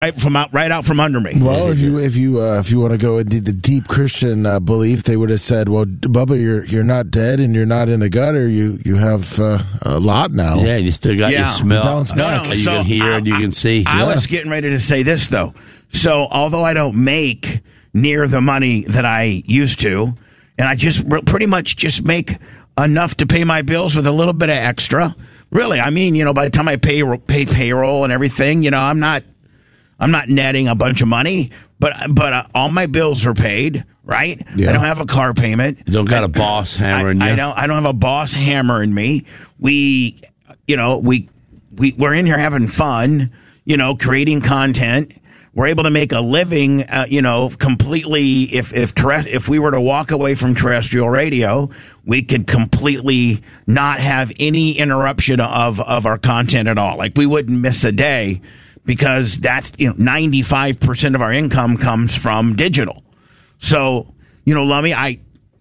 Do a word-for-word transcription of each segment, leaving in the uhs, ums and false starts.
right from out, right out from under me. Well, if you if you uh, if you want to go into the deep Christian uh, belief, they would have said, "Well, Bubba, you're you're not dead and you're not in the gutter. You you have uh, a lot now. Yeah, you still got Yeah. your smell. No, no, you so can hear I- and you can see. I Yeah. was getting ready to say this, though. So, although I don't make near the money that I used to, and I just r- pretty much just make enough to pay my bills with a little bit of extra. Really, I mean, you know, by the time I pay pay payroll and everything, you know, I'm not I'm not netting a bunch of money, but but uh, all my bills are paid. Right? Yeah. I don't have a car payment. You don't got I- a boss hammering I, you. I don't. I don't have a boss hammering me. We, you know, we we we're in here having fun. You know, creating content. We're able to make a living. Uh, you know, completely. If if terrest- if we were to walk away from terrestrial radio, we could completely not have any interruption of of our content at all. Like we wouldn't miss a day because that's you know ninety-five percent of our income comes from digital. So, you know, Lummy, I,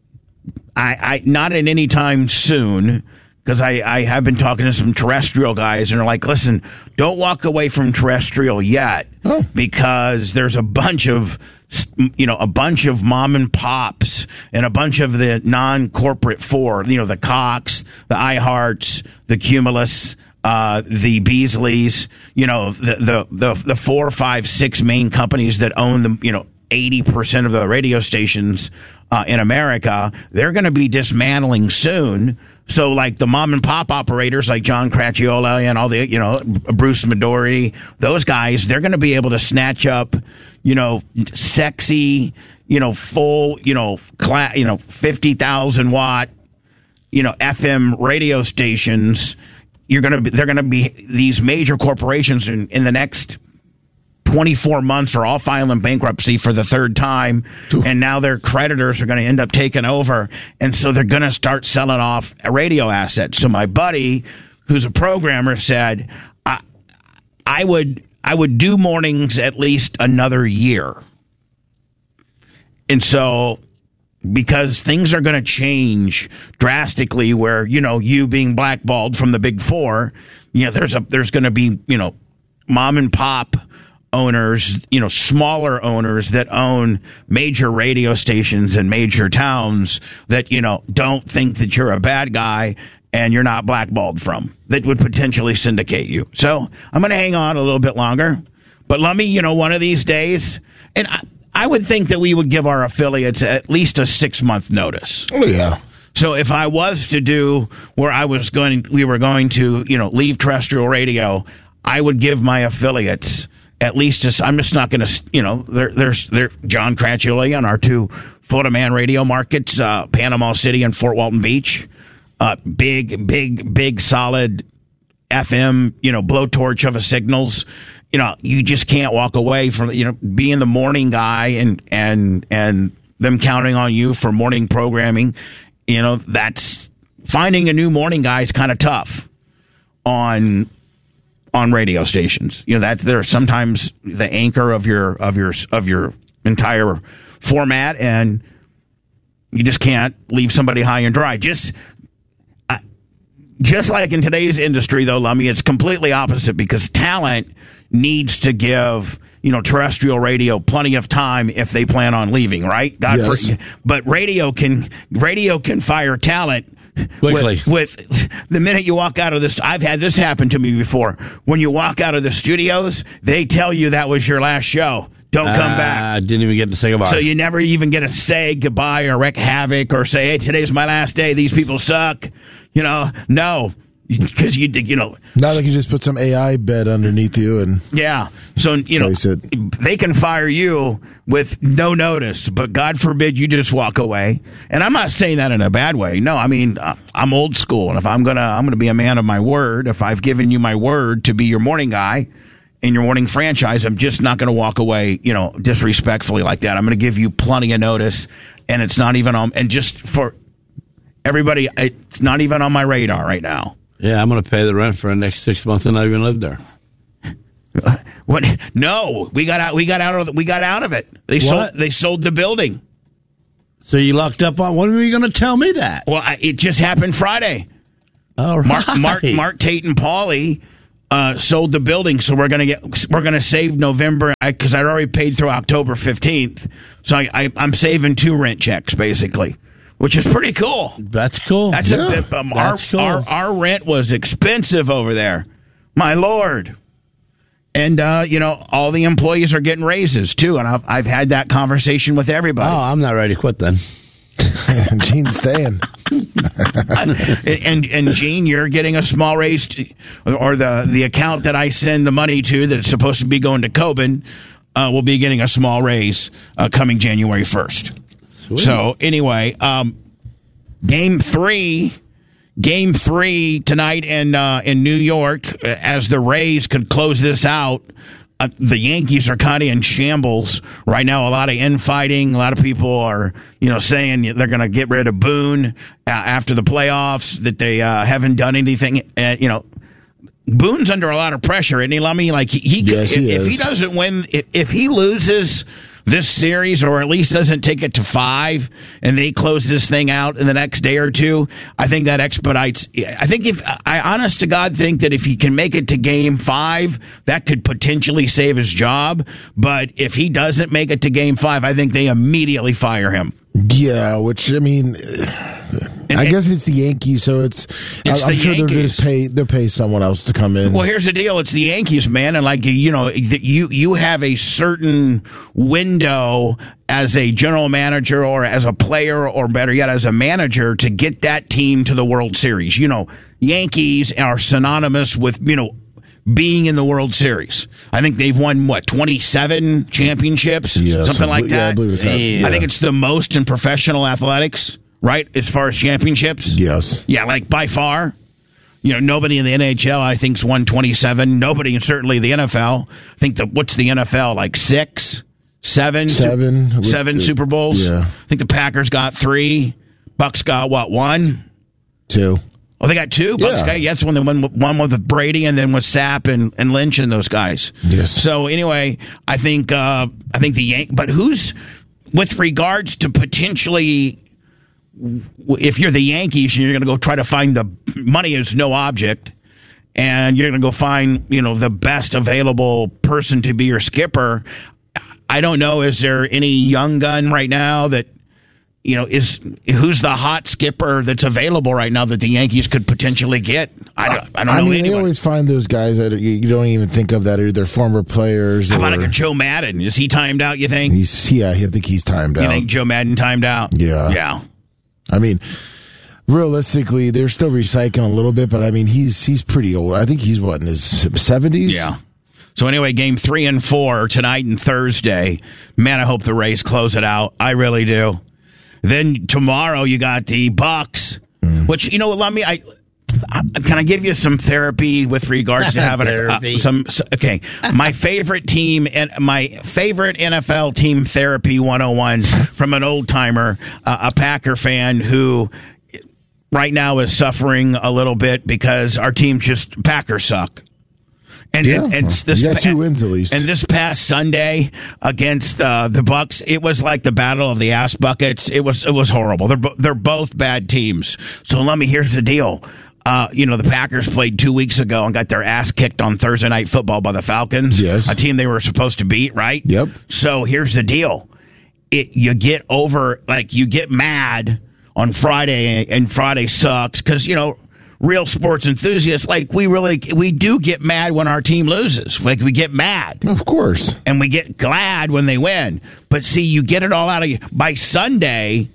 I, I, not at any time soon, because I, I have been talking to some terrestrial guys and they're like, listen, don't walk away from terrestrial yet, Oh. because there's a bunch of, you know, a bunch of mom and pops and a bunch of the non-corporate four, you know, the Cox, the iHearts, the Cumulus, uh, the Beasleys, you know, the, the, the, the four, five, six main companies that own the, you know, eighty percent of the radio stations uh, in America, they're going to be dismantling soon. So, like the mom and pop operators, like John Cracchiola and all the, you know, Bruce Midori, those guys, they're going to be able to snatch up, you know, sexy, you know, full, you know, cla- you know, fifty thousand watt, you know, F M radio stations. You're going to be, they're going to be these major corporations in, in the next twenty-four months are all filing bankruptcy for the third time, and now their creditors are going to end up taking over, and so they're going to start selling off radio assets. So my buddy, who's a programmer, said, I, I would I would do mornings at least another year. And so, because things are going to change drastically where, you know, you being blackballed from the big four, you know, there's a there's going to be, you know, mom and pop owners, you know, smaller owners that own major radio stations in major towns that, you know, don't think that you're a bad guy and you're not blackballed from, that would potentially syndicate you. So I'm going to hang on a little bit longer. But let me, you know, one of these days, and I, I would think that we would give our affiliates at least a six month notice. Oh, yeah. So if I was to do where I was going, we were going to, you know, leave terrestrial radio, I would give my affiliates at least, just, I'm just not going to, you know, there, there's there John Cracchiola on our two Florida Man radio markets, uh, Panama City and Fort Walton Beach. Uh, big, big, big, solid F M, you know, blowtorch of a signals. You know, you just can't walk away from, you know, being the morning guy and, and, and them counting on you for morning programming. You know, that's finding a new morning guy is kind of tough on, on radio stations. You know, that's they're sometimes the anchor of your of your of your entire format, and you just can't leave somebody high and dry. Just uh, just like in today's industry, though, Lummy, it's completely opposite, because talent needs to give, you know, terrestrial radio plenty of time if they plan on leaving, right? God Yes. for, but radio can radio can fire talent Quickly. With, with the minute you walk out of this. I've had this happen to me before. When you walk out of the studios, they tell you that was your last show. Don't come Uh, back. I didn't even get to say goodbye. So you never even get to say goodbye or wreak havoc or say, hey, today's my last day. These people suck. You know, no. Because you, you know. Now they can just put some A I bed underneath you and Yeah. So, you know, place it. they can fire you with no notice, but God forbid you just walk away. And I'm not saying that in a bad way. No, I mean, I'm old school. And if I'm going to, I'm going to be a man of my word. If I've given you my word to be your morning guy in your morning franchise, I'm just not going to walk away, you know, disrespectfully like that. I'm going to give you plenty of notice. And it's not even on, and just for everybody, it's not even on my radar right now. yeah, I'm going to pay the rent for the next six months and not even live there. What? No, we got out. We got out of. We got out of it. They sold. What? They sold the building. So you locked up on, when were you going to tell me that? Well, I, it just happened Friday. All right. Mark, Mark, Mark Tate and Paulie uh, sold the building, so we're gonna get we're gonna save November because I, I already paid through October fifteenth, so I, I, I'm saving two rent checks basically, which is pretty cool. That's cool. That's yeah. a bit. Um, That's our, cool. our our rent was expensive over there, my lord. And, uh, you know, all the employees are getting raises, too. And I've, I've had that conversation with everybody. Oh, I'm not ready to quit then. Gene's staying. and, and, Gene, you're getting a small raise, to, or the, the account that I send the money to that's supposed to be going to Coben uh, will be getting a small raise uh, coming January first. Sweet. So, anyway, um, game three... Game three tonight in uh, in New York, as the Rays could close this out. Uh, the Yankees are kind of in shambles right now. A lot of infighting. A lot of people are, you know, saying they're going to get rid of Boone uh, after the playoffs. That they uh, haven't done anything. Uh, you know, Boone's under a lot of pressure, isn't he, Lummy? Like he, he, yes, if, he if is. he doesn't win, if, if he loses this series, or at least doesn't take it to five, and they close this thing out in the next day or two, I think that expedites. I think if I, honest to God, think that if he can make it to game five, that could potentially save his job. But if he doesn't make it to game five, I think they immediately fire him. Yeah, which I mean, And, I guess it's the Yankees, so it's. It's I'm the sure they're Yankees. just pay they pay someone else to come in. Well, here's the deal: it's the Yankees, man, and like you know, you you have a certain window as a general manager, or as a player, or better yet, as a manager, to get that team to the World Series. You know, Yankees are synonymous with you know being in the World Series. I think they've won what twenty-seven championships, Yeah, something some- like yeah, that. I believe it's that. I Yeah. think it's the most in professional athletics, right? As far as championships, Yes. yeah, like by far. You know, nobody in the N H L, I think's won twenty-seven. Nobody, and certainly the N F L. I think the what's the N F L like six, seven, Seven. Su- with seven the- Super Bowls. Yeah. I think the Packers got three. Bucks got what, one? Two. Oh, they got two. Bucks Yeah. got yes, when they won one with Brady, and then with Sapp and, and Lynch and those guys. Yes. So anyway, I think uh, I think the Yank. But who's with regards to potentially. If you're the Yankees and you're going to go try to find the money is no object, and you're going to go find you know the best available person to be your skipper, I don't know. Is there any young gun right now that you know is who's the hot skipper that's available right now that the Yankees could potentially get? I don't. I don't I know mean, anyone. they always find those guys that you, you don't even think of that are either former players. How or, about like a Joe Madden? Is he timed out? You think? He's yeah, I think he's timed You out. think Joe Madden timed out? Yeah. Yeah. I mean, realistically, they're still recycling a little bit, but I mean, he's he's pretty old. I think he's what in his seventies. Yeah. So anyway, game three and four tonight and Thursday. Man, I hope the Rays close it out. I really do. Then tomorrow you got the Bucks, mm. which you know, let me. I, I can I give you some therapy with regards to having a, uh, some. Okay, my favorite team and my favorite N F L team therapy one oh one from an old timer, uh, a Packer fan who. Right now is suffering a little bit because our team just Packers suck. And, yeah. and, and this you got two wins at least. And this past Sunday against uh, the Bucks, it was like the battle of the ass buckets. It was it was horrible. They're bo- they're both bad teams. So let me. Here's the deal. Uh, you know, the Packers played two weeks ago and got their ass kicked on Thursday Night Football by the Falcons. Yes, a team they were supposed to beat. Right. Yep. So here's the deal. It you get over like you get mad on Friday, and Friday sucks because, you know, real sports enthusiasts, like, we really, we do get mad when our team loses. Like, we get mad. Of course. And we get glad when they win. But see, you get it all out of you. By Sunday,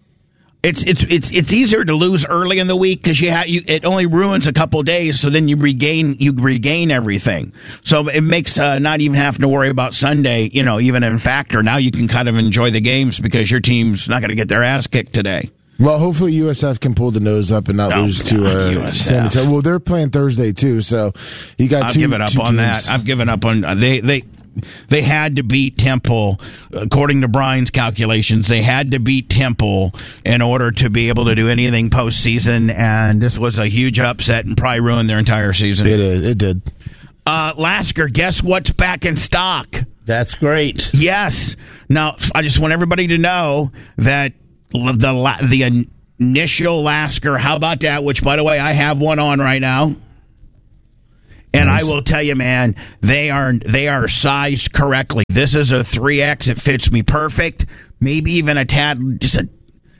it's it's it's it's easier to lose early in the week because you have you. It only ruins a couple days, so then you regain you regain everything. So it makes uh, not even having to worry about Sunday, you know, even in factor. Now you can kind of enjoy the games because your team's not going to get their ass kicked today. Well, hopefully U S F can pull the nose up and not No, lose to uh, U S F. San Antonio. Well, they're playing Thursday too, so you got I've two. given up two on teams. that. I've given up on they they they had to beat Temple according to Brian's calculations. They had to beat Temple in order to be able to do anything postseason, and this was a huge upset and probably ruined their entire season. It is. It did. Uh, Lasker, guess what's back in stock? That's great. Yes. Now I just want everybody to know that the the initial Lasker, how about that? Which, by the way, I have one on right now. And Nice. I will tell you, man, they are they are sized correctly. This is a three X. It fits me perfect. Maybe even a tad, just a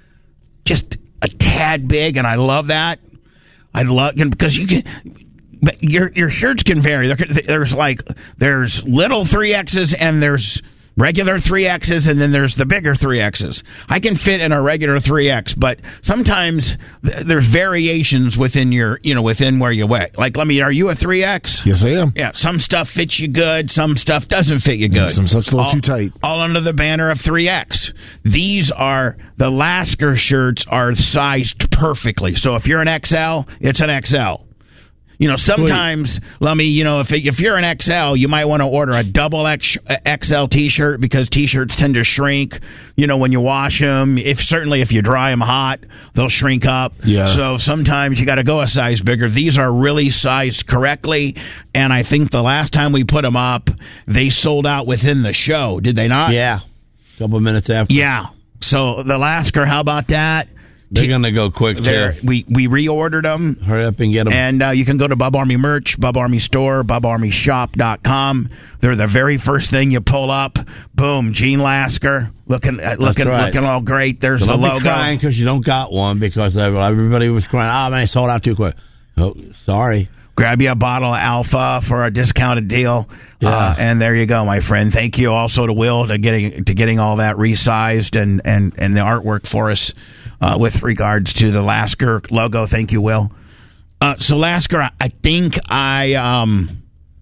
just a tad big, and I love that. I love because you can. But your your shirts can vary. There, there's like there's little three X's and there's regular three X's and then there's the bigger three X's. I can fit in a regular three X, but sometimes th- there's variations within your you know within where you wear. Like, let me. Are you a three X? Yes, I am. Yeah. Some stuff fits you good. Some stuff doesn't fit you good. Yeah, some stuff's a little all, too tight. All under the banner of three X. These are the Lasker shirts are sized perfectly. So if you're an X L, it's an X L. You know, sometimes, let me, you know, if if you're an X L, you might want to order a double X, X L T-shirt because T-shirts tend to shrink, you know, when you wash them. If certainly if you dry them hot, they'll shrink up. Yeah. So sometimes you got to go a size bigger. These are really sized correctly, and I think the last time we put them up, they sold out within the show. Did they not? Yeah. A couple minutes after. Yeah. So the Lasker, how about that? They're going to go quick, There, too. we we reordered them. Hurry up and get them. And uh, you can go to Bub Army Merch, Bub Army Store, bub army shop dot com. They're the very first thing you pull up. Boom, Gene Lasker, looking uh, looking right. looking all great. There's So the don't logo. be crying because you don't got one because everybody was crying, oh, man, it sold out too quick. Oh, sorry. Grab you a bottle of Alpha for a discounted deal. Yeah. Uh, and there you go, my friend. Thank you also to Will to getting to getting all that resized and, and, and the artwork for us uh, with regards to the Lasker logo. Thank you, Will. Uh, so Lasker, I, I think I, um,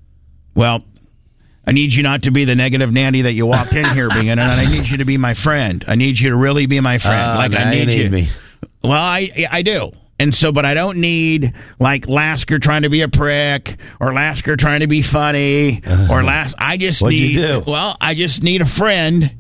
well, I need you not to be the negative Nanny that you walked in here being, and I need you to be my friend. I need you to really be my friend. Uh, like now I you need need you. me. Well, I I do. And so, but I don't need like Lasker trying to be a prick or Lasker trying to be funny or Las. I just What'd you need. do? Well, I just need a friend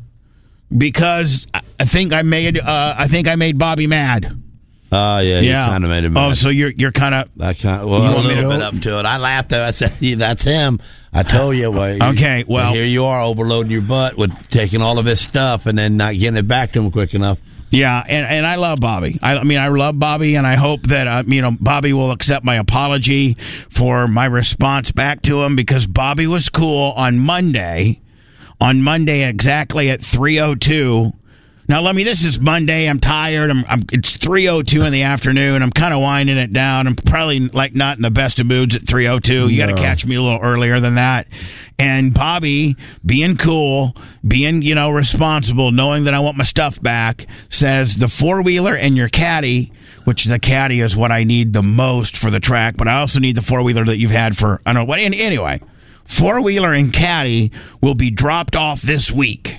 because I- I think I made. Uh, I think I made Bobby mad. Oh, yeah, you Yeah. kind of made him mad. Oh, so you're you're kind of I kind well, You a want me little to- bit up to it. I laughed at it. I said, yeah, that's him. I told you. Well, you- Okay, well- here you are overloading your butt with taking all of his stuff and then not getting it back to him quick enough. yeah. And, and I love Bobby. I, I mean, I love Bobby, and I hope that uh, you know Bobby will accept my apology for my response back to him because Bobby was cool on Monday. On Monday, exactly at three oh two. Now, let me, this is Monday. I'm tired. I'm, I'm it's three oh two in the afternoon. I'm kind of winding it down. I'm probably like not in the best of moods at three oh two. You got to No. catch me a little earlier than that. And Bobby, being cool, being, you know, responsible, knowing that I want my stuff back, says the four-wheeler and your caddy, which the caddy is what I need the most for the track, but I also need the four-wheeler that you've had for, I don't know, what, anyway. Four-wheeler and caddy will be dropped off this week.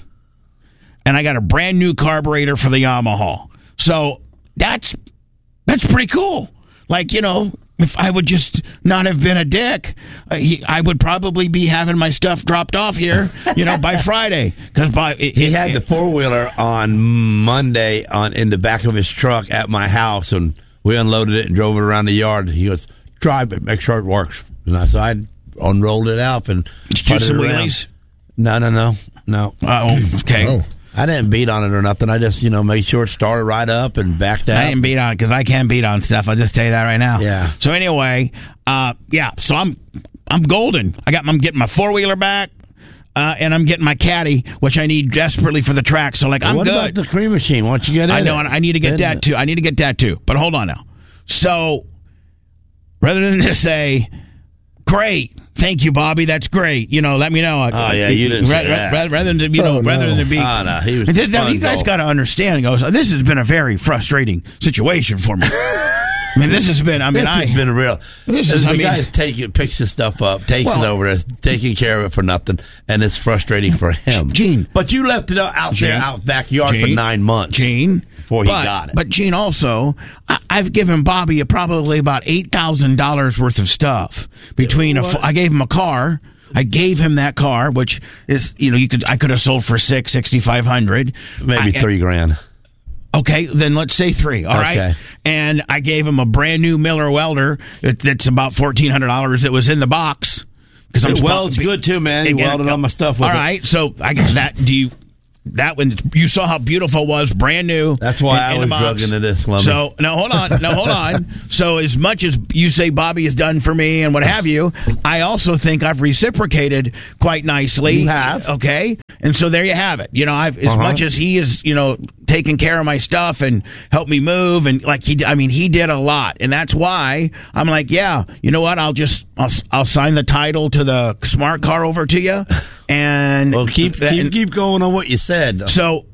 And I got a brand new carburetor for the Yamaha. So that's that's pretty cool. Like, you know, if I would just not have been a dick, uh, he, I would probably be having my stuff dropped off here, you know, by Friday. Because by it, He it- had the four wheeler on Monday on in the back of his truck at my house, and we unloaded it and drove it around the yard. He goes, "Drive it, make sure it works." And I said, I unrolled it up and Did you do put it some around. wheelies? No, no, no, no. Oh, okay. Oh. I didn't beat on it or nothing. I just, you know, made sure it started right up and backed out. I didn't beat on it because I can't beat on stuff. I'll just tell you that right now. Yeah. So anyway, uh, yeah. So I'm I'm golden. I got I'm getting my four wheeler back, uh, and I'm getting my caddy, which I need desperately for the track. So like I'm what good. about the cream machine? Why don't you get in I know, it? and I need to get In that it. too. I need to get that too. But hold on now. So rather than just say, "Great, thank you, Bobby. That's great," you know, let me know. Oh, yeah, you didn't say that. Rather, rather than you know, Oh, no. rather than be. Oh, no, he was And then- now, fun, you guys though. got to understand. Goes, this has been a very frustrating situation for me. I mean, this has been. I mean, This I. has been a real. This This is- the I mean- guy's taking picks his stuff up, takes Well- it over there, taking care of it for nothing, and it's frustrating for him. Gene. but you left it out, out there, Gene. out backyard for Gene. nine months. Gene. before he but, got it. But Gene, also, I, I've given Bobby a, probably about eight thousand dollars worth of stuff between. A, I gave him a car. I gave him that car, which is, you know, you could I could have sold for six sixty five hundred, maybe I, three grand. Okay, then let's say three. All right, Okay. and I gave him a brand new Miller welder that, that's about fourteen hundred dollars. That was in the box because It welds good too, man. He welded all my stuff with All it. right, so I guess that. Do you that one, you saw how beautiful it was, brand new. That's why in, I in was the box. drug into this, Lummy. So, no, hold on. No, hold on. So, as much as you say Bobby has done for me and what have you, I also think I've reciprocated quite nicely. You have. Okay? And so there you have it. You know, I've, as Uh-huh. much as he is, you know, taking care of my stuff and helped me move, and like he, I mean, he did a lot. And that's why I'm like, yeah, you know what? I'll just, I'll, I'll sign the title to the smart car over to you. And Well, keep keep and, keep going on what you said. So,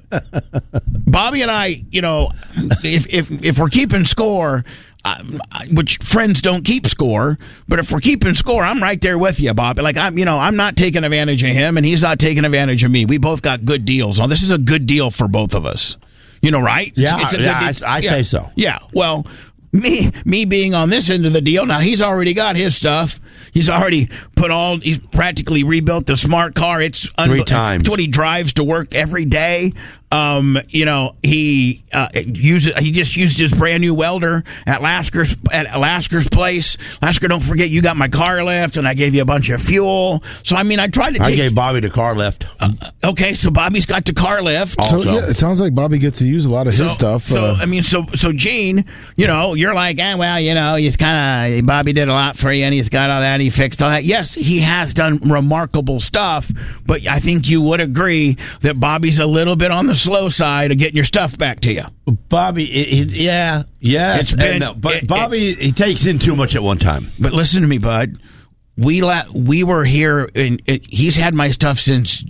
Bobby and I, you know, if if if we're keeping score, uh, which friends don't keep score, but if we're keeping score, I'm right there with you, Bobby. Like I'm, you know, I'm not taking advantage of him, and he's not taking advantage of me. We both got good deals. Now, this is a good deal for both of us. You know, right? Yeah, it's, it's a yeah, good, I, I yeah, say so. Yeah. Well, me me being on this end of the deal, now he's already got his stuff. He's already put all. He's practically rebuilt the smart car. It's Three times. It's what he drives to work every day. Um, you know, he uh, uses. He just used his brand new welder at Lasker's at Lasker's place. Lasker, don't forget you got my car lift, and I gave you a bunch of fuel. So I mean, I tried to. I take, gave Bobby the car lift. Uh, okay, so Bobby's got the car lift. So Also. yeah, it sounds like Bobby gets to use a lot of his stuff. So uh, I mean, so so Gene, you know, you're like, eh, well, you know, he's kind of Bobby did a lot for you, and he's got all that, and he fixed all that. Yes, he has done remarkable stuff, but I think you would agree that Bobby's a little bit on the slow side of getting your stuff back to you. Bobby, it, it, yeah, yeah, It's been- no, but it- Bobby, he takes in too much at one time. But listen to me, bud. We la- we were here, and he's had my stuff since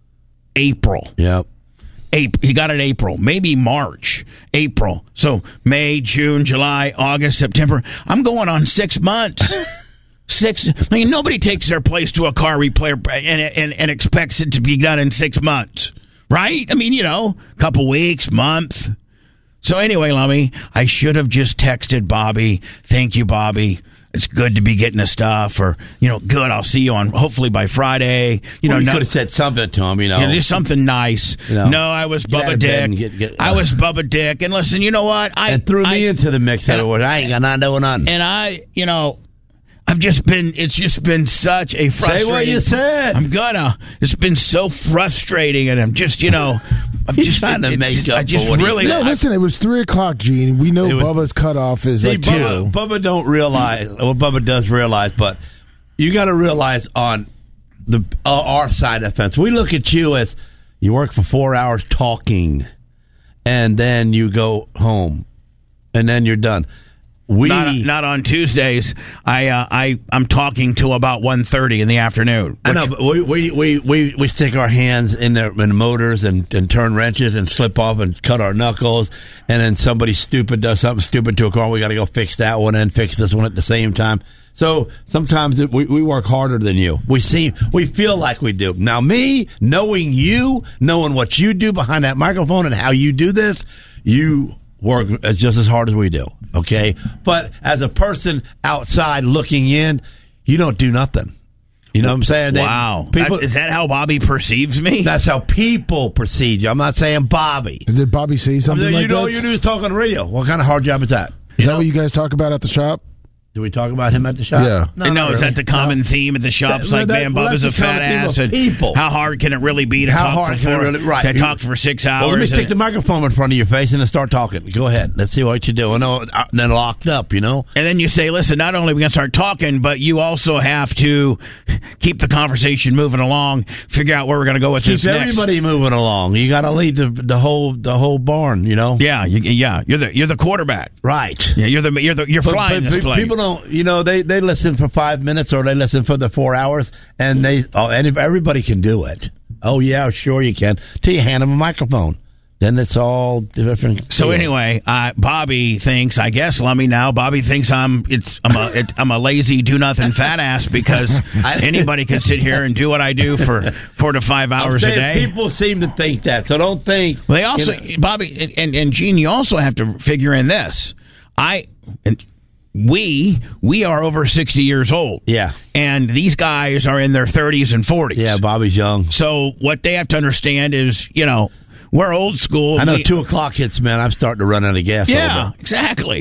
April. Yep. April. He got it April, maybe March, April. So May, June, July, August, September. I'm going on six months. Six. I mean, nobody takes their place to a car repair and, and and expects it to be done in six months, right? I mean, you know, a couple weeks, month. So anyway, Lummy, I should have just texted Bobby. Thank you, Bobby. It's good to be getting the stuff, or you know, good. I'll see you on hopefully by Friday. You Well, know, you no, could have said something to him, you know. yeah, just something nice. You know, no, I was get out Bubba of bed Dick. and get- get- I was Bubba Dick. And listen, you know what? I and threw I, me into the mix. and- Of it. I ain't got nothing doing nothing. And I, you know, I've just been. It's just been such a frustrating. Say what you said. I'm gonna. It's been so frustrating, and I'm just, you know, I'm He's just trying to it- make it- up I just for what he really. did. no, I- listen, it was three o'clock, Gene. We know It was- Bubba's cutoff is See, like two. Bubba, Bubba don't realize. Well, Bubba does realize, but you got to realize on the uh, our side of the fence, we look at you as you work for four hours talking, and then you go home, and then you're done. We Not, not on Tuesdays. I uh, I I'm talking till about one thirty in the afternoon. I know, but we, we, we, we, we stick our hands in the, in the motors and, and turn wrenches and slip off and cut our knuckles, and then somebody stupid does something stupid to a car. We got to go fix that one and fix this one at the same time. So sometimes we, we work harder than you. We seem we feel like we do. Now, me knowing you, knowing what you do behind that microphone and how you do this, you work as just as hard as we do. Okay, but as a person outside looking in, you don't do nothing. You know what I'm saying? They- Wow. people, That- is that how Bobby perceives me? that's how people perceive you. I'm not saying Bobby. Did Bobby say I something mean, like you know, that? you do is talk on the radio. What kind of hard job is that? Is that what you guys talk about at the shop? Do we talk about him at the shop? Yeah. No, not is really. that the common No. theme at the shops? That- like, that- man, well, Bubba's that's a the fat common theme ass. of And people. how hard can it really be to How talk hard for can it four, really- right. to talk for six hours? Well, let me stick and, the microphone in front of your face and then start talking. Go ahead. Let's see what you do. I know, uh, then locked up, you know? and then you say, listen, not only are we going to start talking, but you also have to keep the conversation moving along, figure out where we're going to go with Keep this next. everybody moving along. You got to lead the the whole the whole barn, you know? Yeah, you, yeah, you're the you're the quarterback. Right. Yeah, you're the you're the you're But- flying but this pe- plane. people don't, you know, they, they listen for five minutes or they listen for the four hours, and they, oh, and if everybody can do it. Oh yeah, sure you can. Till you hand them a microphone, then it's all different. So deal. anyway, uh, Bobby thinks, I guess, Lummy. Now Bobby thinks I'm it's I'm a it, I'm a lazy do nothing fat ass because I- anybody can sit here and do what I do for four to five I'm hours a saying day. people seem to think that, so don't think. They also, you know, Bobby and, and Gene, you also have to figure in this. I and we we are over sixty years old. Yeah. and these guys are in their thirties and forties. yeah, Bobby's young. So what they have to understand is, you know, we're old school. I know We- two o'clock hits, man. I'm starting to run out of gas. a little Yeah, bit. exactly.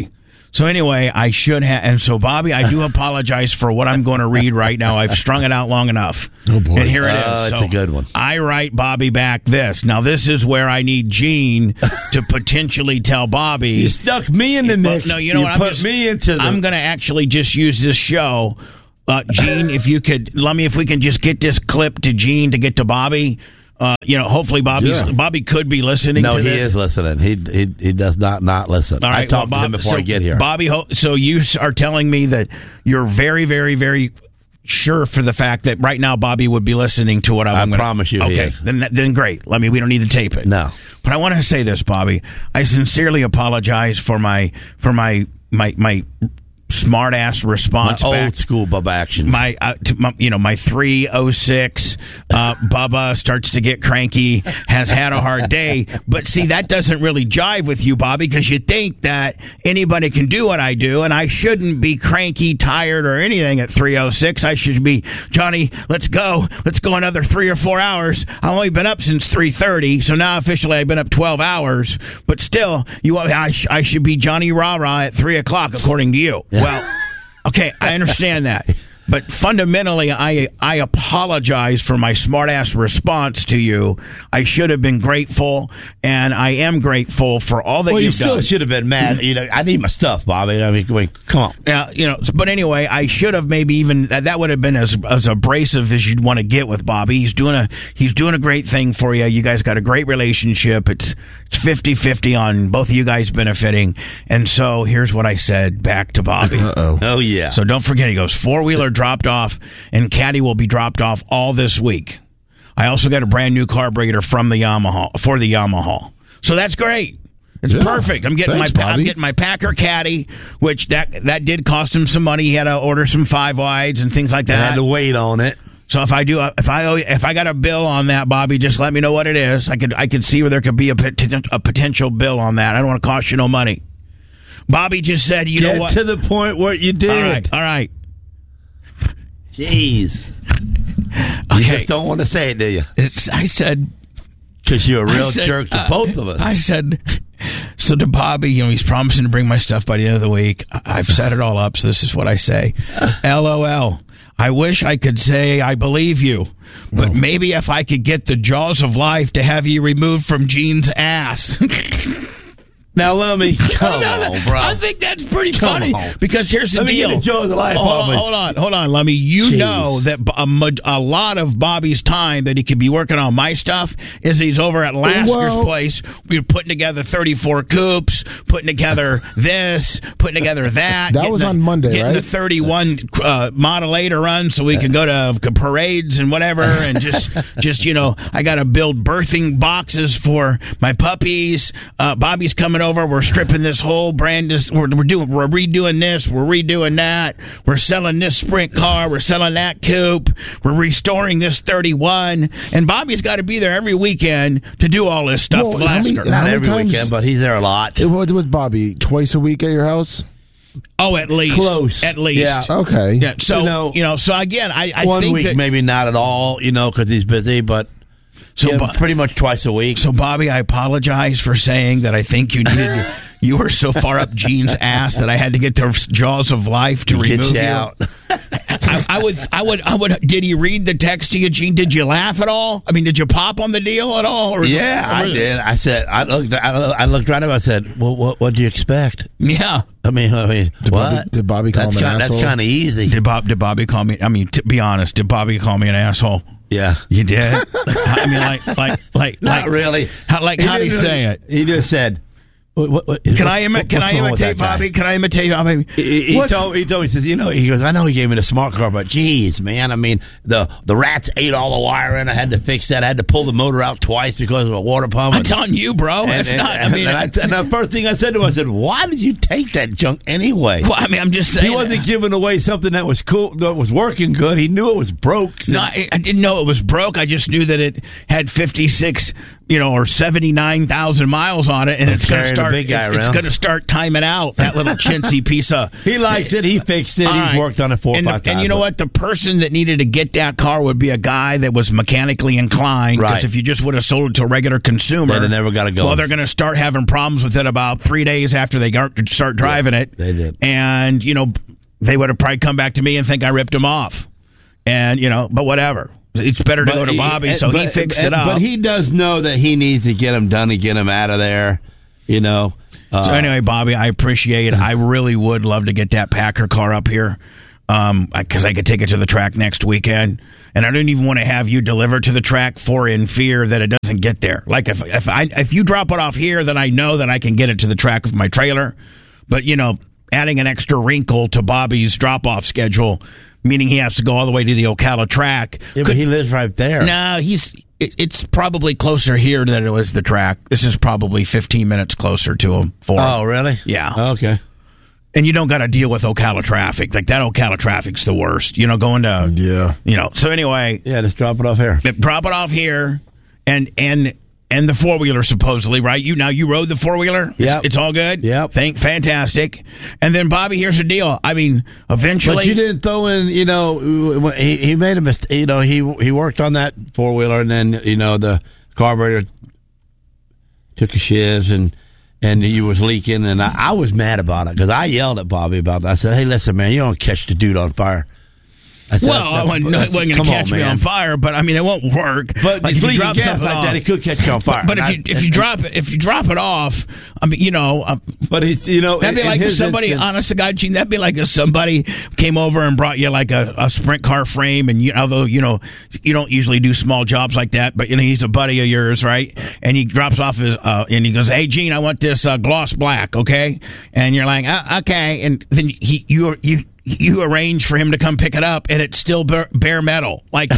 So anyway, I should have, and so Bobby, I do apologize for what I'm going to read right now. I've strung it out long enough. Oh boy. And here it is. Oh, it's so a good one. I write Bobby back this. Now this is where I need Gene to potentially tell Bobby. You stuck me in the mix. No, you know you what? Put I'm just, me into the. I'm going to actually just use this show. Uh, Gene, if you could, let me, if we can just get this clip to Gene to get to Bobby. Uh, you know, hopefully Bobby's, Yeah. Bobby could be listening no, to he this. is listening. He he he does not not listen. All right, I talked well, Bob, to him before so I get here. Bobby, ho- so you are telling me that you're very, very, very sure for the fact that right now Bobby would be listening to what I'm I going to... promise you he Okay, is. then, then great. Let me, we don't need to tape it. No. But I want to say this, Bobby. I sincerely apologize for my, for my, my, my smart ass response My back. old school Bubba actions. My, uh, to my, you know, my three oh six, uh, Bubba starts to get cranky, has had a hard day. But see, that doesn't really jive with you, Bobby, because you think that anybody can do what I do, and I shouldn't be cranky, tired, or anything at three oh six. I should be, Johnny, let's go. Let's go another three or four hours. I've only been up since three thirty, so now officially I've been up twelve hours. But still, you, I, sh- I should be Johnny Rah-Rah at three o'clock, according to you. Well, okay, I understand that. But fundamentally, I I apologize for my smart-ass response to you. I should have been grateful, and I am grateful for all that well, you've you still done. should have been mad. You know, I need my stuff, Bobby. I mean, wait, come on. Yeah, you know. But anyway, I should have maybe even that, that would have been as as abrasive as you'd want to get with Bobby. He's doing a he's doing a great thing for you. You guys got a great relationship. It's it's fifty-fifty on both of you guys benefiting. And so here's what I said back to Bobby. Uh-oh. Oh yeah. So don't forget, he goes, four-wheeler dropped off, and Caddy will be dropped off all this week. I also got a brand new carburetor from the Yamaha, for the Yamaha. So that's great. It's Yeah. perfect. I'm getting Thanks, my I'm Bobby. getting my Packer Caddy, which that that did cost him some money. He had to order some five wides and things like I that. had to wait on it. So if I do, if I owe, if I got a bill on that, Bobby, just let me know what it is. I could I could see where there could be a, pot- a potential bill on that. I don't want to cost you no money. Bobby just said, you Get know what? to the point where you did. all right, all right. Jeez. You Okay. just don't want to say it, do you? It's, I said. Because you're a I real said, jerk to uh, both of us. I said, so to Bobby, you know, he's promising to bring my stuff by the end of the week. I- I've set it all up, so this is what I say. LOL. I wish I could say I believe you, but maybe if I could get the jaws of life to have you removed from Gene's ass. now let me come No, on, bro. I think that's pretty Come funny on. because here's the Let me deal. get the jaws of life hold, off on, me. hold on, hold on, Lummy. You Jeez. know that a, mo- a lot of Bobby's time that he could be working on my stuff is he's over at Lasker's Well- place. We're putting together thirty-four coupes, putting together this, putting together that. That getting was the- on Monday, getting right? the thirty-one uh, Model A to run so we can go to parades and whatever, and just, just you know, I got to build birthing boxes for my puppies. Uh, Bobby's coming over. We're stripping this whole brand. We're, we're doing, we're redoing this. We're redoing that. We're selling this sprint car. We're selling that coupe. We're restoring this thirty-one. And Bobby's got to be there every weekend to do all this stuff Well, for how many- Lasker. how Not many every times- weekend, but he's there a lot. It was with Bobby twice a week at your house. Oh, at least. Close. At least. Yeah. Okay. Yeah. So, You you know, know, so again, I, I One think week, that. maybe not at all, you know, because he's busy, but So, yeah, Bo- pretty much twice a week. So, Bobby, I apologize for saying that I think you needed. You were so far up Gene's ass that I had to get the jaws of life to Get remove you you. out. I, I would, I would, I would. Did he read the text to you, Gene? Did you laugh at all? I mean, did you pop on the deal at all? Or was Yeah, it, I or was it- did. I said, I looked, I, I looked right at him. I said, well, what, what do you expect? Yeah. I mean, I mean, Did what? Bobby- did Bobby call that's him an kind, asshole? That's kind of easy. Did Bob? Did Bobby call me? I mean, to be honest, did Bobby call me an asshole? Yeah. You did. I mean, like, like, like, Not like, really. How, like, how did he didn't- say it? He just said, what, what, what, Can what, I imi- what- Can what's I wrong with imitate that guy? Bobby? Can I imitate Bobby? He, he What's- told he told me, he says, you know, he goes, I know he gave me the smart car, but geez, man, I mean, the the rats ate all the wire in. I had to fix that. I had to pull the motor out twice because of a water pump. That's on you, bro. And, That's and- not. I and- mean, and, I, and the first thing I said to him, I said, "Why did you take that junk anyway?" well, I mean, I'm just saying. He wasn't giving away something that was cool, that was working good. He knew it was broke. No, I, I didn't know it was broke. I just knew that it had fifty-six, you know, or seventy-nine thousand miles on it, and it's going to carrying start start. big guy it's, it's around. going to start timing out that little chintzy piece of. He likes it. He fixed it. All He's right. worked on it four or and, five times. And you know what? The person that needed to get that car would be a guy that was mechanically inclined. Because Right. if you just would have sold it to a regular consumer, They'd have never got it going. Well, they're going to start having problems with it about three days after they got- start driving Yeah, it. they did. And you know, they would have probably come back to me and think I ripped them off. And you know, but whatever. It's better to But go to he- Bobby, and- so he but- fixed and- it up. But he does know that he needs to get him done and get him out of there. You know. Uh, So anyway, Bobby, I appreciate it. I really would love to get that Packer car up here um, because I could take it to the track next weekend. And I don't even want to have you deliver to the track for in fear that it doesn't get there. Like if if I if you drop it off here, then I know that I can get it to the track with my trailer. But you know, adding an extra wrinkle to Bobby's drop off schedule, meaning he has to go all the way to the Ocala track. yeah, but he lives right there. No, he's. It, it's probably closer here than it was the track. This is probably fifteen minutes closer to him. For him. Oh, really? Yeah. Okay. And you don't got to deal with Ocala traffic. Like that Ocala traffic's the worst. You know, going to Yeah. you know. So anyway, Yeah, just drop it off here. drop it off here, and and and the four wheeler supposedly, right? You now you rode the four wheeler. Yep. It's, it's all good. Yep. Thank fantastic. And then Bobby, here's the deal. I mean, eventually, But you didn't throw in, you know, he, he made a mistake. You know, he he worked on that four wheeler, and then you know the carburetor took a shiz, and and he was leaking, and I, I was mad about it because I yelled at Bobby about that. I said, "Hey, listen, man, you don't catch the dude on fire." I said, well, I that's- wasn't, that's- wasn't going come to catch me man. on fire, but I mean, it won't work. But like, if if you leaking drop gas something like off- that, it could catch you on fire. But if And you I- if you drop it if you drop it off, I mean, you know, uh, but he, you know, that'd be in like if his somebody, instance- honest to God, Gene, that'd be like if somebody came over and brought you like a, a sprint car frame, and you, although you know you don't usually do small jobs like that, but you know he's a buddy of yours, right? And he drops off his uh, and he goes, "Hey, Gene, I want this uh, gloss black, okay?" And you're like, uh, "Okay," and then he you you. You arrange for him to come pick it up, and it's still bare, bare metal. Like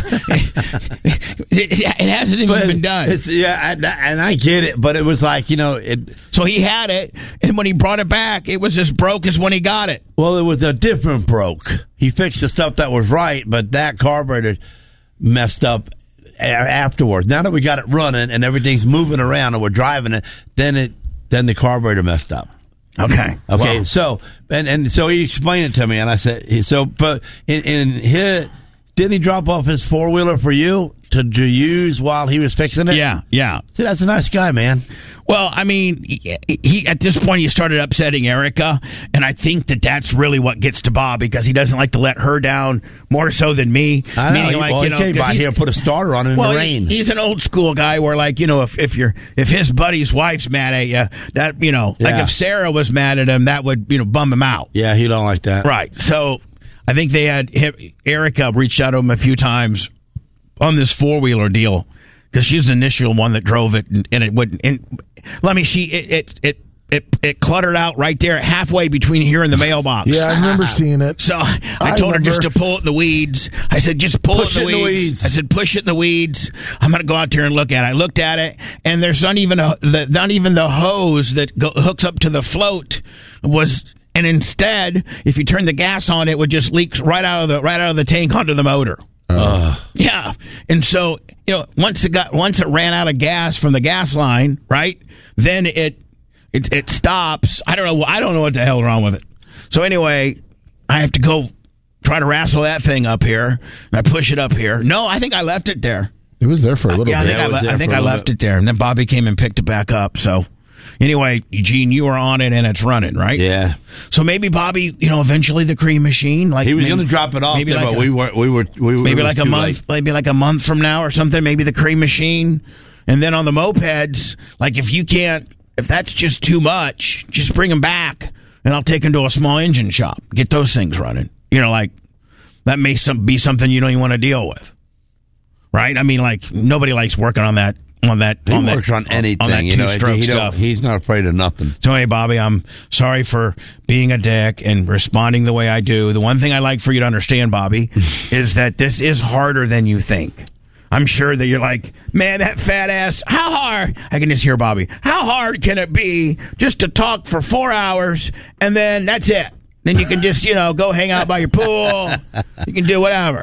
it, it hasn't even But been done. It's, yeah, and, and I get it, but it was like, you know, it. So he had it, and when he brought it back, it was as broke as when he got it. Well, it was a different broke. He fixed the stuff that was right, but that carburetor messed up a- afterwards. Now that we got it running and everything's moving around and we're driving it, then it then the carburetor messed up. Okay. Okay, Well, so and and so he explained it to me, and I said, so but in, in his didn't he drop off his four wheeler for you to, to use while he was fixing it? yeah, yeah. See, that's a nice guy, man. Well, I mean, he, he at this point he started upsetting Erica, and I think that that's really what gets to Bob because he doesn't like to let her down more so than me. I know. Meaning, He, like, well, you he know, came 'cause by he's- here and put a starter on it in well, the rain. he- he's an old school guy where, like, you know, if if you're if his buddy's wife's mad at you, that you know, like Yeah. if Sarah was mad at him, that would you know bum him out. yeah, he don't like that. Right. So I think they had Erica reached out to him a few times on this four wheeler deal because she's the initial one that drove it, and, and it wouldn't. And let me, she it it it. It, it cluttered out right there halfway between here and the mailbox. Yeah, I remember seeing it. So I, I told her just to remember. pull it in the weeds. I said, just pull Push it in the it in the weeds. weeds. I said, push it in the weeds. I'm going to go out there and look at it. I looked at it, and there's not even a, the, not even the hose that go, hooks up to the float was. And instead, if you turn the gas on, it would just leak right out of the right out of the tank onto the motor. Uh, Yeah, and so you know, once it got once it ran out of gas from the gas line, right? Then it it it stops. I don't know. I don't know what the hell's wrong with it. So anyway, I have to go try to wrestle that thing up here. And I push it up here. No, I think I left it there. It was there for a little Yeah, I bit. think Yeah, I, it was le- there I think for a I little left bit. it there, and then Bobby came and picked it back up. So anyway, Eugene, you were on it, and it's running, right? yeah, So maybe Bobby, you know, eventually the cream machine, like he was maybe- going to drop it off maybe there, like but a- we were we were we were maybe it was like a too month, late. maybe like a month from now or something. Maybe the cream machine, and then on the mopeds, like if you can't, if that's just too much, just bring them back, and I'll take them to a small engine shop, get those things running. You know, like that may some be something you don't even want to deal with, right? I mean, like nobody likes working on that on that. He on works that, on anything, on that you know. two-stroke He don't, stuff. he's not afraid of nothing. So, hey, Bobby, I'm sorry for being a dick and responding the way I do. The one thing I'd like for you to understand, Bobby, is that this is harder than you think. I'm sure that you're like, man, that fat ass, how hard? I can just hear Bobby. How hard can it be just to talk for four hours and then that's it? Then you can just, you know, go hang out by your pool. You can do whatever.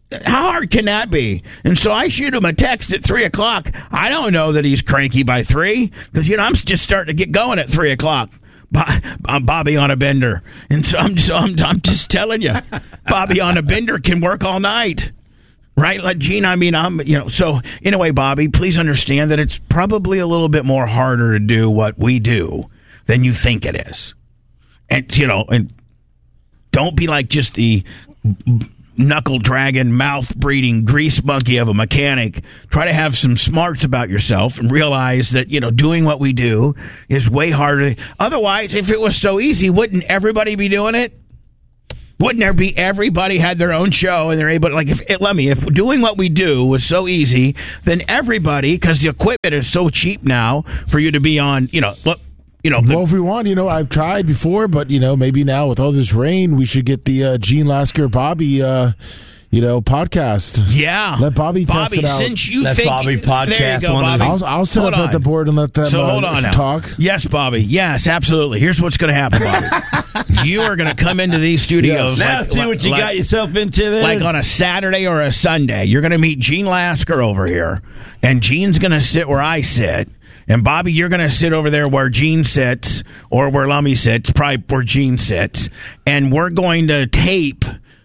How hard can that be? And so I shoot him a text at three o'clock. I don't know that he's cranky by three because, you know, I'm just starting to get going at three o'clock. I'm Bobby on a bender. And so I'm just, I'm, I'm just telling you, Bobby on a bender can work all night. Right? Like, Gene, I mean, I'm, you know, so anyway, Bobby, please understand that it's probably a little bit more harder to do what we do than you think it is. And, you know, and don't be like just the knuckle dragging, mouth breeding grease monkey of a mechanic. Try to have some smarts about yourself and realize that, you know, doing what we do is way harder. Otherwise, if it was so easy, wouldn't everybody be doing it? Wouldn't there be everybody had their own show and they're able to, like, if it, let me, if doing what we do was so easy, then everybody, because the equipment is so cheap now for you to be on, you know, look, you know. The, well, if we want, you know, I've tried before, but, you know, maybe now with all this rain, we should get the uh, Gene Lasker Bobby, uh, you know, podcast. Yeah. Let Bobby, Bobby test it out. Since you let think, Bobby podcast. There you go, Bobby. I'll, I'll sit hold up on. at the board and let them so uh, hold on now. talk. Yes, Bobby. Yes, absolutely. Here's what's going to happen, Bobby. You are going to come into these studios. Yes. Now like, see what you like, got yourself into there. Like on a Saturday or a Sunday. You're going to meet Gene Lasker over here, and Gene's going to sit where I sit. And, Bobby, you're going to sit over there where Gene sits or where Lummy sits, probably where Gene sits, and we're going to tape.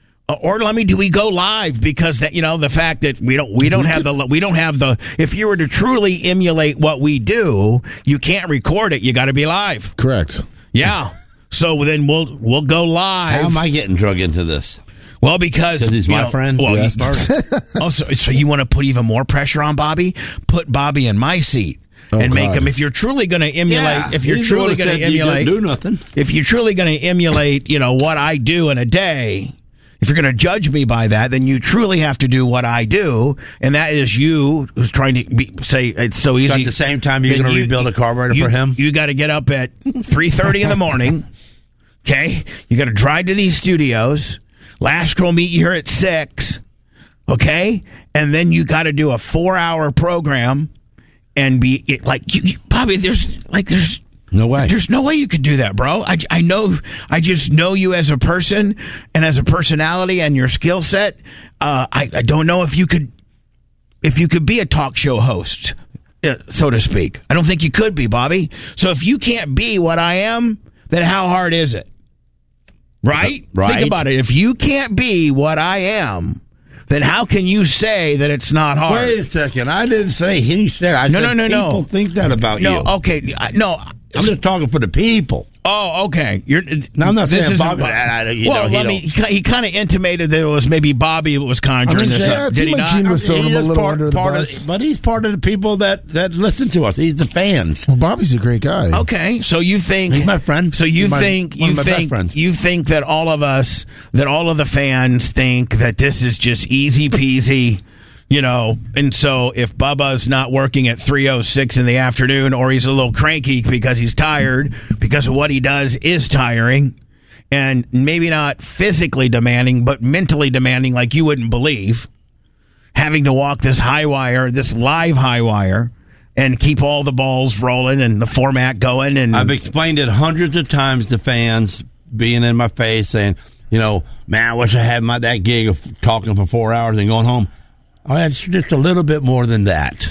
Or let me do we go live because that, you know, the fact that we don't we don't have the we don't have the if you were to truly emulate what we do, you can't record it. You got to be live. Correct. Yeah. So then we'll we'll go live. How am I getting drug into this? Well, because he's you my know, friend. Well, Yes. he's also, so you want to put even more pressure on Bobby? Put Bobby in my seat. Oh, and make God. him, if you're truly going to emulate, Yeah, if you're he's truly the one going that to said you emulate, don't do nothing. if you're truly going to emulate, you know, what I do in a day, if you're going to judge me by that, then you truly have to do what I do, and that is you who's trying to be, say it's so easy. So at the same time, you're Then going to you- rebuild a carburetor you, for him? You got to get up at three thirty in the morning. Okay, you got to drive to these studios. Lasker will meet you here at six. Okay, and then you got to do a four-hour program and be it, like you, you, Bobby. There's like there's. No way. There's no way you could do that, bro. I, I know, I just know you as a person and as a personality and your skill set. Uh, I, I don't know if you could, if you could be a talk show host, uh, so to speak. I don't think you could be, Bobby. So if you can't be what I am, then how hard is it? Right? Right. Think about it. If you can't be what I am, then how can you say that it's not hard? Wait a second. I didn't say he said. I No, said no, no, no. people think that about no, you. okay, I- no. I'm just talking for the people. Oh, okay. You're. No, I'm not this saying isn't Bobby- Bo- I- I- you well, know, he let me. don't- He, he kind of intimated that it was maybe Bobby that was conjuring I'm this just saying, up. it Did seemed he like not? Gene was throwing He him a is little part- under the part bus. Of, but he's part of the people that, that listen to us. He's the fans. Well, Bobby's a great guy. Okay, so you think He's my friend. So you He's my- think one you of my best think friends. you think that all of us, that all of the fans think that this is just easy peasy. You know, and so if Bubba's not working at three oh six in the afternoon, or he's a little cranky because he's tired, because of what he does is tiring, and maybe not physically demanding, but mentally demanding like you wouldn't believe, having to walk this high wire, this live high wire, and keep all the balls rolling and the format going. And I've explained it hundreds of times to fans being in my face saying, you know, man, I wish I had my that gig of talking for four hours and going home. Oh, it's just a little bit more than that.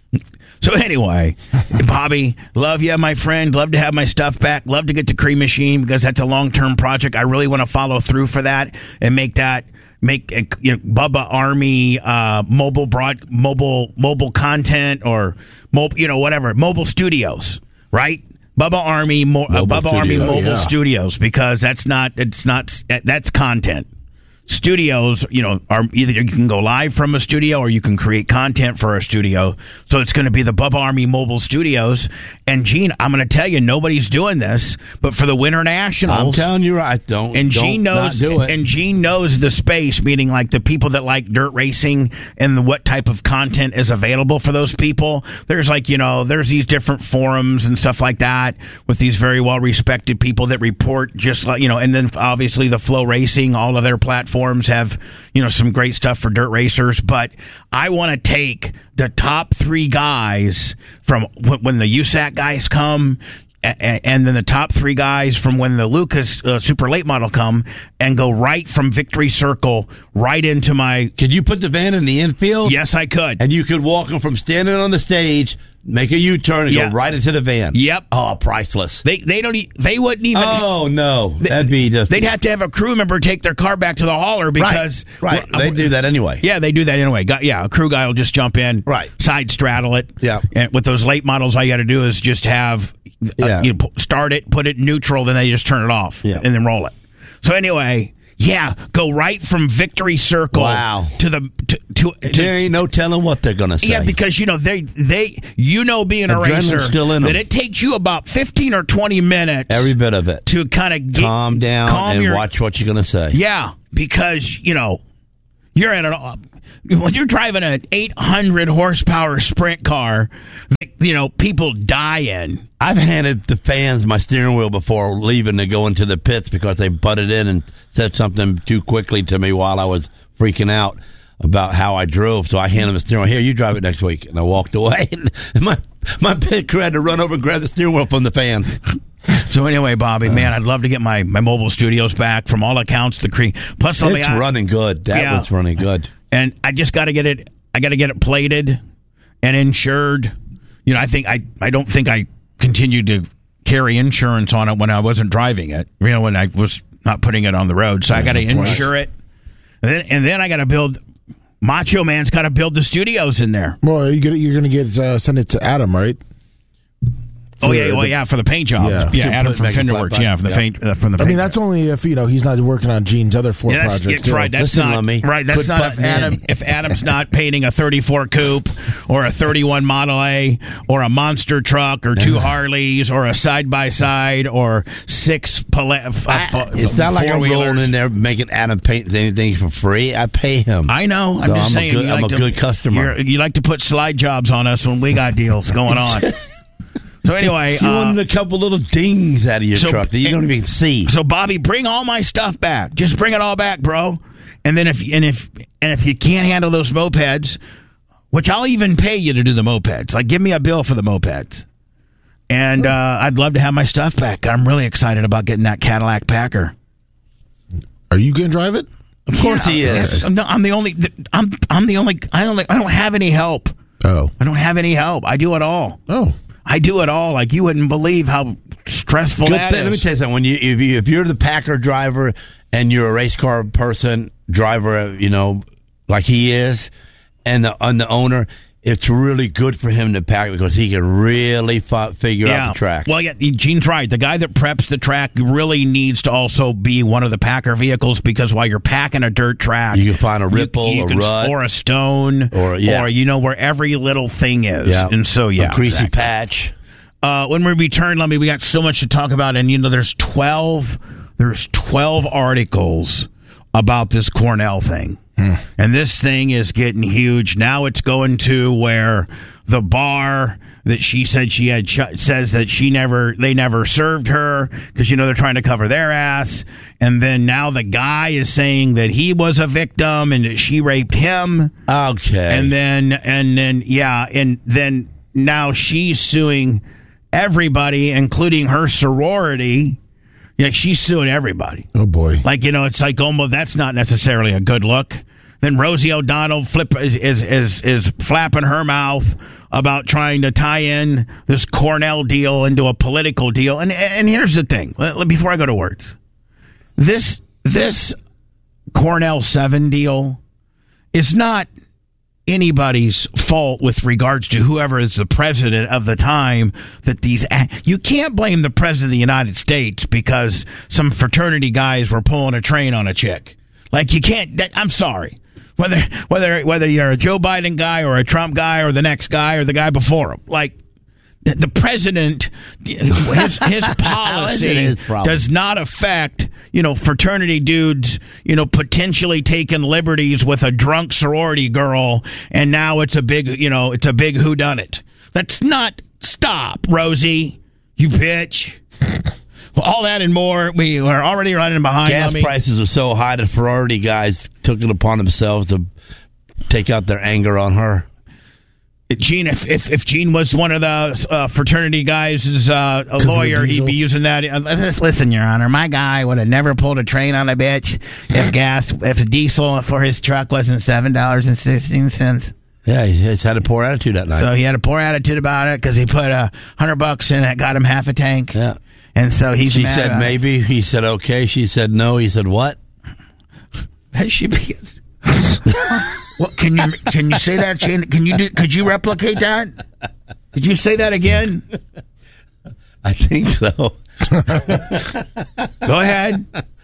So anyway, Bobby, love you, my friend. Love to have my stuff back. Love to get to Cream Machine because that's a long-term project. I really want to follow through for that and make that make uh, you know, Bubba Army uh, mobile broad mobile mobile content or mobile, you know, whatever, mobile studios, right? Bubba Army, mo- uh, Mobile Bubba Army studios. mobile Oh, yeah. studios because that's not it's not that's content. Studios, you know, are either you can go live from a studio or you can create content for a studio. So it's going to be the Bubba Army Mobile Studios. And Gene, I'm going to tell you, nobody's doing this, but for the Winter Nationals, I'm telling you right. Don't and don't Gene knows, not do it. and Gene knows the space, meaning like the people that like dirt racing and the, what type of content is available for those people. There's like, you know, there's these different forums and stuff like that with these very well respected people that report just like, you know, and then obviously the Flow Racing, all of their platforms have, you know, some great stuff for dirt racers. But I want to take the top three guys from when, when the U S A C guys come. and then the top three guys from when the Lucas uh, Super Late Model come and go right from Victory Circle right into my... Could you put the van in the infield? Yes, I could. And you could walk them from standing on the stage, make a U-turn, and Yeah. go right into the van. Yep. Oh, priceless. They they don't e- they wouldn't even... Oh, no. That'd be just... They'd have to have a crew member take their car back to the hauler because... Right, right. They do that anyway. Yeah, they do that anyway. Got, yeah, a crew guy will just jump in, Right. side straddle it. Yeah. And with those late models, all you got to do is just have... Uh, Yeah. you know, start it, put it in neutral, then they just turn it off Yeah. and then roll it. So anyway, yeah, go right from Victory Circle Wow. to the to, to, to There ain't no telling what they're going to say. yeah, because you know they they you know being a Adrenaline's racer still in that 'em. it takes you about fifteen or twenty minutes Every bit of it. to kind of Calm down calm and your, watch what you're going to say. Yeah, because you know you're at an when you're driving an eight hundred horsepower sprint car, you know people die in. I've handed the fans my steering wheel before leaving to go into the pits because they butted in and said something too quickly to me while I was freaking out about how I drove. So I handed them the steering wheel. Here, you drive it next week. And I walked away. And my, my pit crew had to run over and grab the steering wheel from the fan. So anyway, Bobby, man, I'd love to get my, my mobile studios back. From all accounts, the cre- plus I'll be It's out- running good. That Yeah. one's running good. and I just got to get it. I got to get it plated and insured. You know, I think I I don't think I continued to carry insurance on it when I wasn't driving it. You know, when I was not putting it on the road. So I got to insure it, and then and then I got to build. Macho Man's got to build the studios in there. Well, you're gonna, you're gonna get uh, send it to Adam, right? Oh For yeah, well the- yeah, for the paint job. Yeah. Yeah, To Adam put- from make it Fenderworks. flat Yeah, for the back. paint uh, from the. I paint mean, that's job. only if you know he's not working on Gene's other four Yeah, that's, projects. that's too. right. That's Listen, not Lummy. right. That's Quit not if butting in. Adam. If Adam's not painting a thirty-four coupe or a thirty-one Model A or a monster truck or two Harleys or a side by side or six Pala- f- I, f- it's not like I'm four-wheelers. rolling in there making Adam paint anything for free. I pay him. I know. I'm So just I'm a saying. good- you I'm like a to- good customer. you're- You like to put slide jobs on us when we got deals going on. So anyway, You uh, wanted a couple little dings out of your so- truck that you don't even see. So Bobby, bring all my stuff back. Just bring it all back, bro. And then if and if and if you can't handle those mopeds, which I'll even pay you to do the mopeds. Like give me a bill for the mopeds. And uh, I'd love to have my stuff back. I'm really excited about getting that Cadillac Packer. Are you gonna drive it? Of course he is. Yes. No, I'm the only. I'm I'm the only. I don't. I don't have any help. Oh, I don't have any help. I do it all. oh, I do it all. Like you wouldn't believe how stressful Good that thing. is. Let me tell you something. When you if, you if you're the Packer driver and you're a race car person driver, you know, like he is, and the and the owner, it's really good for him to pack because he can really fi- figure out the track. Well, yeah, Gene's right. The guy that preps the track really needs to also be one of the Packer vehicles because while you're packing a dirt track, You can find a ripple, you a can- rut. or a stone, Or, yeah. or you know where every little thing is. yeah, And so yeah, a greasy exactly. patch. Uh, when we return, let me. We got so much to talk about, and you know, there's twelve. There's twelve articles about this Cornell thing. And this thing is getting huge. Now it's going to where the bar that she said she had ch- says that she never, they never served her because, you know, they're trying to cover their ass. And then now the guy is saying that he was a victim and that she raped him. Okay. And then, and then, yeah. And then now she's suing everybody, including her sorority. Yeah, she's suing everybody. oh boy. Like, you know, it's like, oh, well, that's not necessarily a good look. Then Rosie O'Donnell flip is, is is is flapping her mouth about trying to tie in this Cornell deal into a political deal. And and here's the thing, before I go to words, this this Cornell seven deal is not anybody's fault with regards to whoever is the president of the time that these you can't blame the president of the United States because some fraternity guys were pulling a train on a chick. Like you can't that, I'm sorry. Whether whether whether you're a Joe Biden guy or a Trump guy or the next guy or the guy before him. Like the, the president his his policy his problem? does not affect, you know, fraternity dudes, you know, potentially taking liberties with a drunk sorority girl, and now it's a big, you know, it's a big whodunit. That's not. Stop, Rosie, you bitch. All that and more. We are already running behind. Gas Lummy. prices are so high that sorority guys took it upon themselves to take out their anger on her. Gene, if, if if Gene was one of the uh, fraternity guys, is uh, a lawyer, he'd be using that. Uh, listen, Your Honor, my guy would have never pulled a train on a bitch if gas, if diesel for his truck wasn't seven dollars and sixteen cents. Yeah, he just had a poor attitude that night. So he had a poor attitude about it because he put a hundred bucks in it, got him half a tank. Yeah, and so he's. She mad said about maybe. It. He said okay. She said no. He said what? That should be. What can you can you say that? Can you do, could you replicate that? Did you say that again? I think so. Go ahead.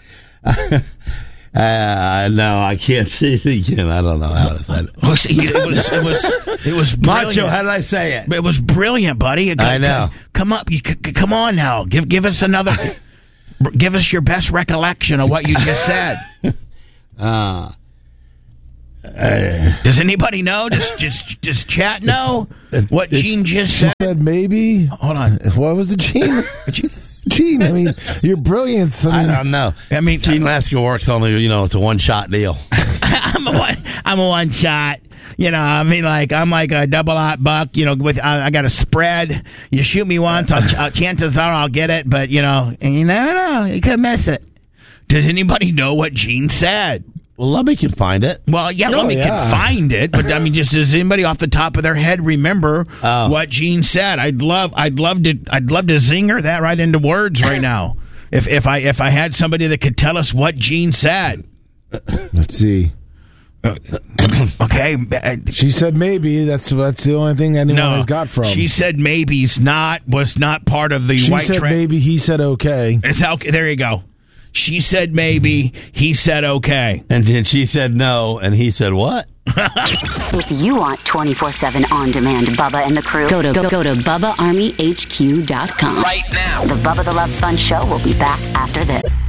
Uh, no, I can't say it again. I don't know how to say it. It was it was it was, it was Macho. How did I say it? It was brilliant, buddy. It, I know. Come up, you come on now. Give give us another. Give us your best recollection of what you just said. Uh, uh, Does anybody know? Does just does chat know what Gene just said? said maybe. Hold on. What was it, Gene? Gene, I mean, your brilliance. I, mean, I don't know. I mean, Gene Lasker works only, you know, it's a one shot deal. I'm a one. I'm a one shot. You know, I mean, like I'm like a double out buck. You know, with I, I got a spread. You shoot me once, I'll, uh, chances are I'll get it. But you know, and you never know, you could miss it. Does anybody know what Gene said? Well, Lummy can find it. Well, yeah, Oh, Lummy yeah. can find it, but I mean, just does anybody off the top of their head remember Oh. what Gene said? I'd love, I'd love to, I'd love to zinger that right into words right now. If if I if I had somebody that could tell us what Gene said. let's see. Okay. She said maybe. That's that's the only thing anyone No, has got from. she said maybe's not was not part of the She white said train. maybe. He said okay. It's okay. There you go. She said maybe. He said okay. And then she said no, and he said what? If you want twenty-four seven on-demand Bubba and the crew, go to go, go to Bubba Army H Q dot com. Right now. The Bubba the Love Sponge Show will be back after this.